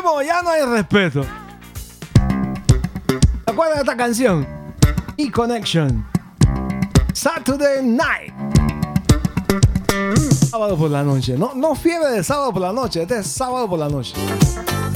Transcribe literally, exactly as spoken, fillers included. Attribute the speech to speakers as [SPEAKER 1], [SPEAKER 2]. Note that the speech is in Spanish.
[SPEAKER 1] último, ya no hay respeto. ¿Te acuerdas de esta canción? E-Connection. Saturday Night. Sábado por la noche. No, no fiebre de sábado por la noche. Este es sábado por la noche.